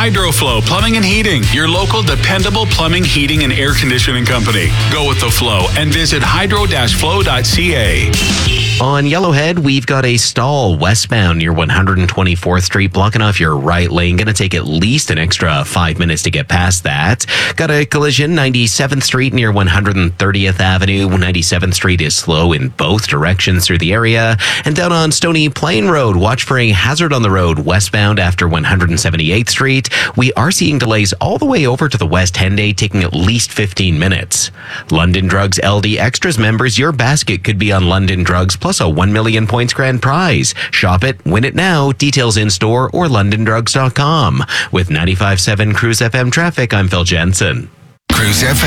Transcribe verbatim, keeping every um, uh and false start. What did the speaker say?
HydroFlow Plumbing and Heating, your local dependable plumbing, heating, and air conditioning company. Go with the flow and visit hydro dash flow dot c a. On Yellowhead, we've got a stall westbound near one hundred twenty-fourth Street, blocking off your right lane. Going to take at least an extra five minutes to get past that. Got a collision ninety-seventh Street near one hundred thirtieth Avenue. ninety-seventh Street is slow in both directions through the area. And down on Stony Plain Road, watch for a hazard on the road westbound after one hundred seventy-eighth Street. We are seeing delays all the way over to the West Henday, taking at least fifteen minutes. London Drugs L D Extras members, your basket could be on London Drugs plus a one million points grand prize. Shop it, win it now. Details in store or london drugs dot com. With ninety-five point seven Cruise F M traffic, I'm Phil Jensen. Cruise F M.